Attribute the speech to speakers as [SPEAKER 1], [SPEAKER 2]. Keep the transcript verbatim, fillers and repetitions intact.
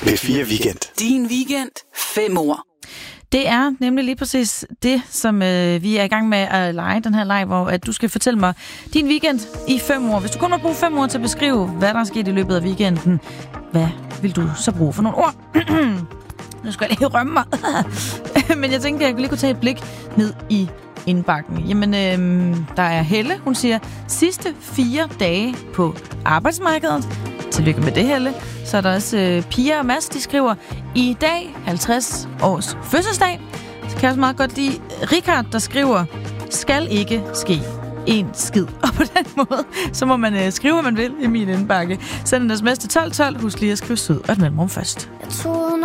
[SPEAKER 1] P fire Weekend.
[SPEAKER 2] Din weekend. Fem ord.
[SPEAKER 3] Det er nemlig lige præcis det, som øh, vi er i gang med at lege, den her leg, hvor at du skal fortælle mig din weekend i fem ord. Hvis du kun må bruge fem ord til at beskrive, hvad der er sket i løbet af weekenden, hvad vil du så bruge for nogle ord? Nu skal jeg lige rømme mig. Men jeg tænkte, at jeg lige kunne tage et blik ned i indbakken. Jamen, øh, der er Helle. Hun siger, sidste fire dage på arbejdsmarkedet. Tillykke med det, Helle. Så er der også øh, Pia og Mads, de skriver, i dag halvtreds års fødselsdag. Så kan jeg også meget godt lide Richard, der skriver, skal ikke ske en skid. Og på den måde, så må man øh, skrive, hvad man vil i min indbakke. Send en sms til tolv tolv. Husk lige at skrive sød og et mellemrum først.
[SPEAKER 4] Jeg troede